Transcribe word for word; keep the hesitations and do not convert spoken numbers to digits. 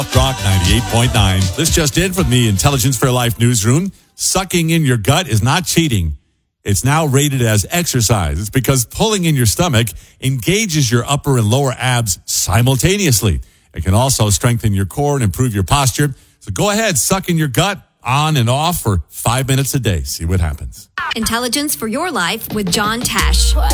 Rock ninety-eight point nine. This just in from the Intelligence for Life newsroom. Sucking in your gut is not cheating. It's now rated as exercise. It's because pulling in your stomach engages your upper and lower abs simultaneously. It can also strengthen your core and improve your posture. So go ahead, suck in your gut on and off for five minutes a day. See what happens. Intelligence for your life with John Tesh.